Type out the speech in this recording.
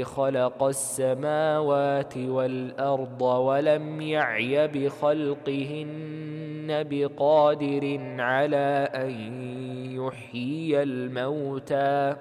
خلق السماوات والأرض ولم يعي بخلقهن بقادر على أن يحيي الموتى